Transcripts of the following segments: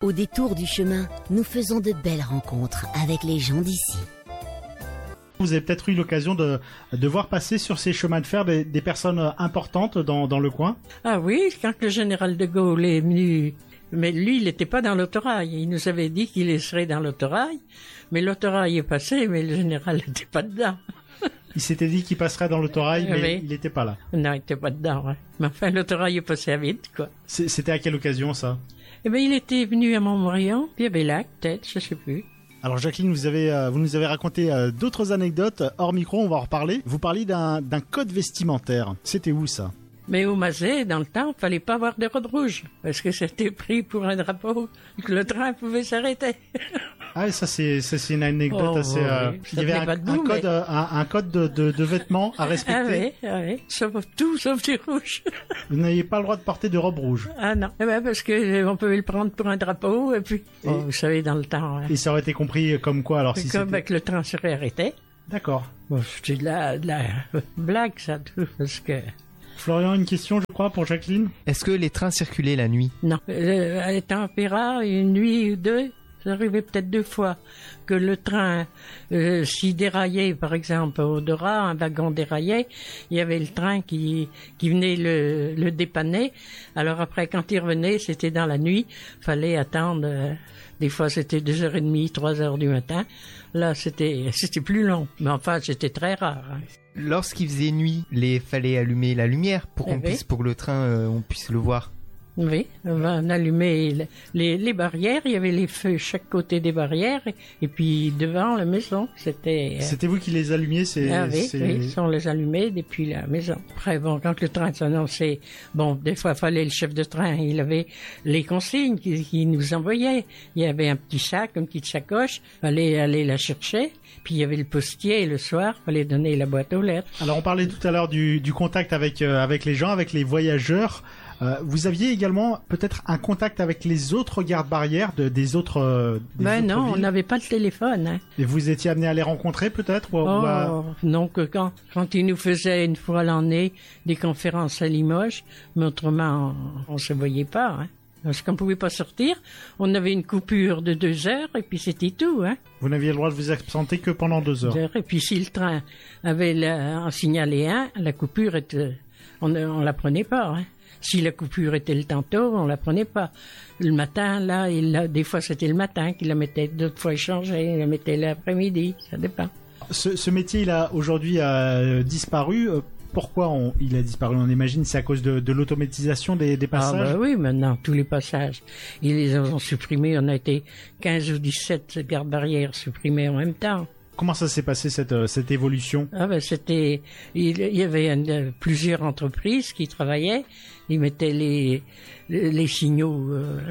Au détour du chemin, nous faisons de belles rencontres avec les gens d'ici. Vous avez peut-être eu l'occasion de voir passer sur ces chemins de fer des personnes importantes dans le coin. Ah oui, quand le général de Gaulle est venu, mais lui, il n'était pas dans l'autorail. Il nous avait dit qu'il serait dans l'autorail, mais l'autorail est passé, mais le général n'était pas dedans. Il s'était dit qu'il passerait dans l'autorail, mais il n'était pas là. Non, il n'était pas dedans, ouais. Mais enfin, l'autorail est passé à vite, quoi. C'était à quelle occasion, ça? Eh ben, il était venu à Montmorillon, puis à Bellac, peut-être, je sais plus. Alors Jacqueline, vous nous avez raconté d'autres anecdotes hors micro, on va en reparler. Vous parliez d'un code vestimentaire. C'était où ça? Mais au Mazet, dans le temps, il fallait pas avoir de robe rouge, parce que c'était pris pour un drapeau, que le train pouvait s'arrêter. Ah, ça c'est une anecdote assez. Oui. Il y avait un code de vêtements à respecter. Ah oui, sauf du rouge. Vous n'aviez pas le droit de porter de robe rouge. Ah non, parce que on pouvait le prendre pour un drapeau, et puis, vous savez, dans le temps. Et ça aurait été compris comme quoi alors si comme que le train serait arrêté. D'accord. Bon, c'était de la blague ça, tout, parce que. Florian, une question, je crois, pour Jacqueline. Est-ce que les trains circulaient la nuit? Non. Étant à Péra, une nuit ou deux, ça arrivait peut-être 2 fois que le train, s'il déraillait, par exemple, au Dora, un wagon déraillait, il y avait le train qui venait le dépanner. Alors après, quand il revenait, c'était dans la nuit, fallait attendre. Des fois, c'était 2h30, 3h du matin. Là, c'était plus long. Mais enfin, c'était très rare. Hein. Lorsqu'il faisait nuit, fallait allumer la lumière pour qu'on puisse, pour que le train, on puisse le voir. Oui, on allumait les barrières, il y avait les feux chaque côté des barrières, et puis devant la maison, c'était... C'était vous qui les allumiez, oui, on les allumait depuis la maison. Après, bon, quand le train s'annonçait, bon, des fois, fallait le chef de train, il avait les consignes qu'il nous envoyait. Il y avait un petit sac, une petite sacoche, fallait aller la chercher. Puis il y avait le postier, le soir, fallait donner la boîte aux lettres. Alors on parlait tout à l'heure du contact avec les gens, avec les voyageurs. Vous aviez également peut-être un contact avec les autres gardes-barrières des autres non, villes. On n'avait pas de téléphone. Hein. Et vous étiez amené à les rencontrer peut-être Non, que quand ils nous faisaient une fois l'année des conférences à Limoges, mais autrement on se voyait pas. Hein. Parce qu'on pouvait pas sortir, on avait une coupure de 2 heures et puis c'était tout. Hein. Vous n'aviez le droit de vous absenter que pendant 2 heures. Et puis si le train avait en signalé la coupure était, on la prenait pas. Hein. Si la coupure était le tantôt, on la prenait pas. Le matin, des fois c'était le matin qu'il la mettait, d'autres fois il changeait, il la mettait l'après-midi, ça dépend. Ce métier, il a aujourd'hui disparu. Pourquoi il a disparu? On imagine c'est à cause de l'automatisation des passages. Ah bah oui, maintenant tous les passages, ils les ont supprimés. On a été 15 ou 17 gardes-barrières supprimées en même temps. Comment ça s'est passé cette évolution? Ah ben il y avait plusieurs entreprises qui travaillaient. Ils mettaient les signaux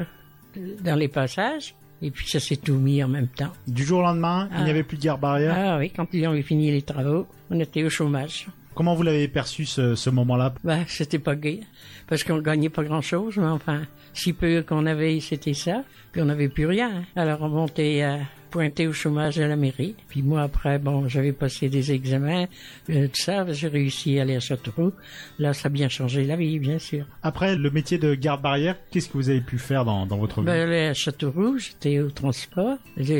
dans les passages. Et puis ça s'est tout mis en même temps. Du jour au lendemain, il n'y avait plus de garde-barrière? Ah oui, quand ils ont fini les travaux, on était au chômage. Comment vous l'avez perçu ce moment-là? C'était pas gai, parce qu'on gagnait pas grand-chose, mais enfin, si peu qu'on avait, c'était ça, puis on n'avait plus rien. Alors on montait pointé au chômage à la mairie. Puis moi après, j'avais passé des examens, tout ça, j'ai réussi à aller à Châteauroux. Là, ça a bien changé la vie, bien sûr. Après le métier de garde-barrière, qu'est-ce que vous avez pu faire dans votre vie? Aller à Châteauroux, j'étais au transport.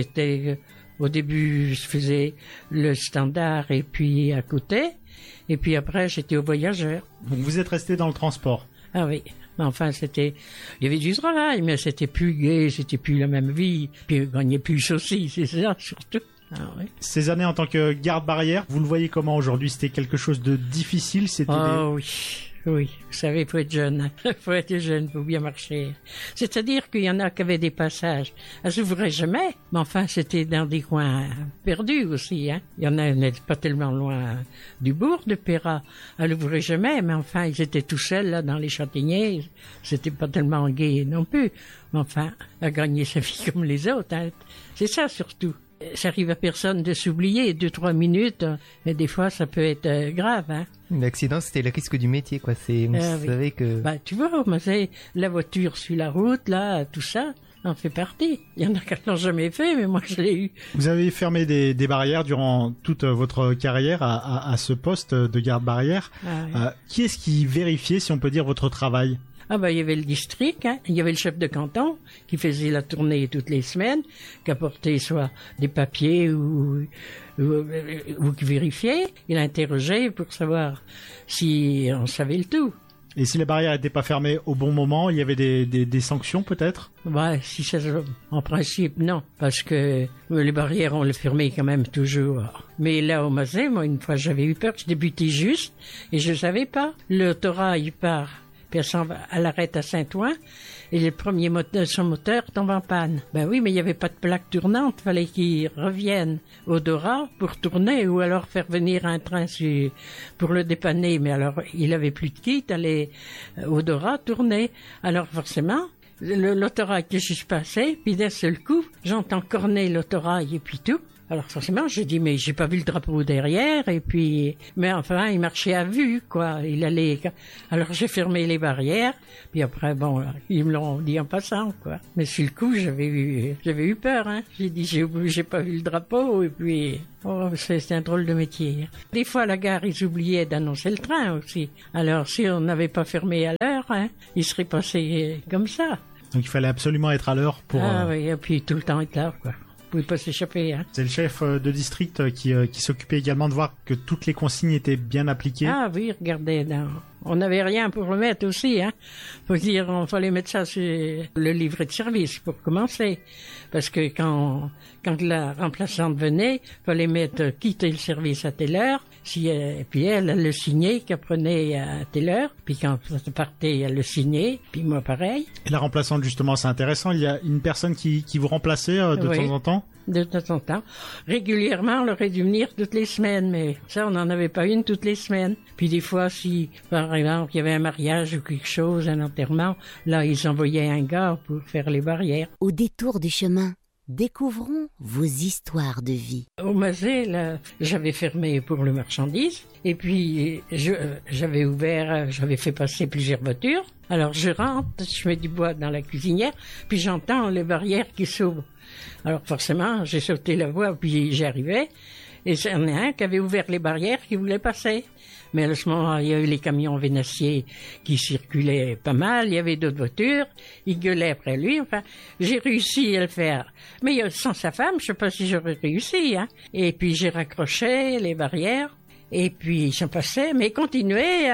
Au début, je faisais le standard et puis à côté. Et puis après, j'étais au voyageur. Donc vous êtes resté dans le transport? Ah oui. Enfin, il y avait du travail, mais c'était plus gai, c'était plus la même vie. Puis on gagnait plus aussi, c'est ça, surtout. Ah oui. Ces années en tant que garde-barrière, vous le voyez comment aujourd'hui? C'était quelque chose de difficile? Oui, vous savez, faut être jeune. Faut être jeune, faut bien marcher. C'est-à-dire qu'il y en a qui avaient des passages. Elles s'ouvraient jamais, mais enfin, c'était dans des coins perdus aussi. Hein. Il y en a, n'était pas tellement loin du bourg de Péra. Elles n'ouvraient jamais, mais enfin, ils étaient tout seuls là dans les châtaigniers. C'était pas tellement gai non plus. Mais enfin, à gagner sa vie comme les autres. Hein. C'est ça surtout. Ça arrive à personne de s'oublier 2-3 minutes, mais des fois ça peut être grave. Hein. L'accident, c'était le risque du métier, quoi. Vous savez que... tu vois, moi, c'est la voiture sur la route, là, tout ça, en fait partie. Il y en a qui l'ont jamais fait, mais moi je l'ai eu. Vous avez fermé des barrières durant toute votre carrière à ce poste de garde-barrière. Ah, oui. Qui est-ce qui vérifiait, si on peut dire, votre travail? Ah ben, il y avait le district, hein. Il y avait le chef de canton qui faisait la tournée toutes les semaines, qui apportait soit des papiers ou qui vérifiait. Il interrogeait pour savoir si on savait le tout. Et si les barrières n'étaient pas fermées au bon moment, il y avait des sanctions peut-être? Ouais, si ça, en principe, non. Parce que les barrières, on les fermait quand même toujours. Mais là, au Mazet, moi, une fois, j'avais eu peur. Je débutais juste et je savais pas. L'autorail part, puis elle arrête à Saint-Ouen. Et le premier son moteur tombe en panne. Ben oui, mais il n'y avait pas de plaque tournante. Fallait qu'il revienne au Dora pour tourner ou alors faire venir un train pour le dépanner. Mais alors, il avait plus de kit, allait au Dora tourner. Alors forcément, l'autorail que je suis passé, puis d'un seul coup, j'entends corner l'autorail et puis tout. Alors forcément, j'ai dit, mais j'ai pas vu le drapeau derrière, et puis, mais enfin, il marchait à vue, quoi, il allait, alors j'ai fermé les barrières, puis après, bon, ils me l'ont dit en passant, quoi. Mais sur le coup, j'avais eu peur, hein. J'ai dit, j'ai pas vu le drapeau, et puis, oh, c'est un drôle de métier. Des fois, à la gare, ils oubliaient d'annoncer le train aussi. Alors, si on n'avait pas fermé à l'heure, hein, il serait passé comme ça. Donc il fallait absolument être à l'heure pour... Ah oui, et puis tout le temps être là, quoi. Vous pouvez pas s'échapper, hein. C'est le chef de district qui s'occupait également de voir que toutes les consignes étaient bien appliquées. Ah oui, regardez, non. On n'avait rien pour le mettre aussi, hein. Faut dire, on fallait mettre ça sur le livret de service pour commencer. Parce que quand la remplaçante venait, fallait mettre quitter le service à telle heure. Et puis elle le signait qu'elle prenait à telle heure. Puis quand ça partait, elle le signait. Puis moi, pareil. Et la remplaçante, justement, c'est intéressant. Il y a une personne qui vous remplaçait de temps en temps? De temps en temps. Régulièrement, on aurait dû venir toutes les semaines, mais ça, on n'en avait pas une toutes les semaines. Puis des fois, si, par exemple, il y avait un mariage ou quelque chose, un enterrement, là, ils envoyaient un gars pour faire les barrières. Au détour du chemin, découvrons vos histoires de vie. Au Mazet, là, j'avais fermé pour le marchandise, et puis j'avais fait passer plusieurs voitures. Alors je rentre, je mets du bois dans la cuisinière, puis j'entends les barrières qui s'ouvrent. Alors forcément, j'ai sauté la voie, puis j'y arrivais, et il y en a un qui avait ouvert les barrières qui voulait passer. Mais à ce moment, il y a eu les camions vénassiers qui circulaient pas mal, il y avait d'autres voitures, ils gueulaient après lui, enfin, j'ai réussi à le faire. Mais sans sa femme, je sais pas si j'aurais réussi, hein. Et puis j'ai raccroché les barrières, et puis ils sont passés, mais ils continuaient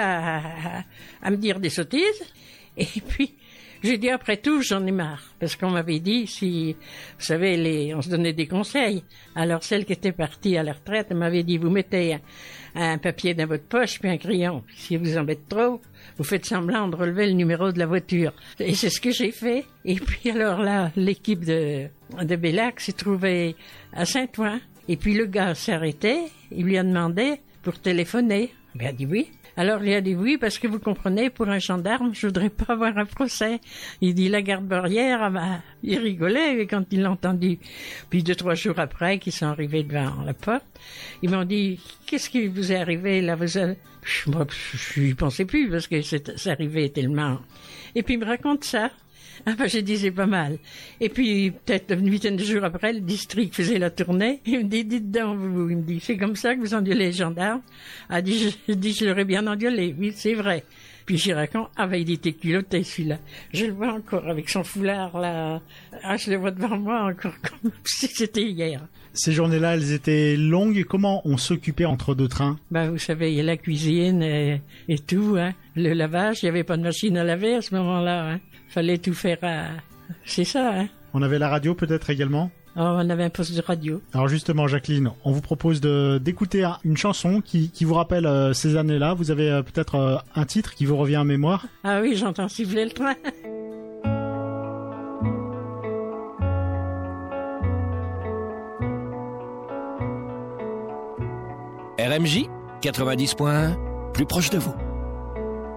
à me dire des sottises, et puis j'ai dit, après tout, j'en ai marre. Parce qu'on m'avait dit, si, vous savez, on se donnait des conseils. Alors, celle qui était partie à la retraite, elle m'avait dit, vous mettez un papier dans votre poche, puis un crayon. Si vous embête trop, vous faites semblant de relever le numéro de la voiture. Et c'est ce que j'ai fait. Et puis, alors là, l'équipe de Bellac s'est trouvée à Saint-Ouen. Et puis, le gars s'est arrêté. Il lui a demandé pour téléphoner. Il a dit oui. Alors, il a dit oui, parce que vous comprenez, pour un gendarme, je voudrais pas avoir un procès. Il dit, la garde-barrière, il rigolait quand il l'a entendu. Puis 2-3 jours après, qu'ils sont arrivés devant la porte, ils m'ont dit, qu'est-ce qui vous est arrivé, là, Moi, je n'y pensais plus, parce que c'est arrivé tellement. Et puis, il me raconte ça. Ah ben, j'ai dit, c'est pas mal. Et puis, peut-être une huitaine de jours après, le district faisait la tournée. Il me dit, dites donc, vous. Il me dit, c'est comme ça que vous engueulez les gendarmes. Ah, je l'aurais bien engueulé. Oui, c'est vrai. Puis j'y raconte, ah ben, il était culotté, celui-là. Je le vois encore avec son foulard, là. Ah, je le vois devant moi encore comme si c'était hier. Ces journées-là, elles étaient longues. Comment on s'occupait entre deux trains? Ben, vous savez, il y a la cuisine et tout, hein. Le lavage, il n'y avait pas de machine à laver à ce moment-là, hein. Fallait tout faire c'est ça, hein. On avait la radio peut-être également? Oh, on avait un poste de radio. Alors justement, Jacqueline, on vous propose d'écouter une chanson qui vous rappelle ces années-là. Vous avez peut-être un titre qui vous revient en mémoire? Ah oui, j'entends siffler le train. RMJ 90.1, plus proche de vous.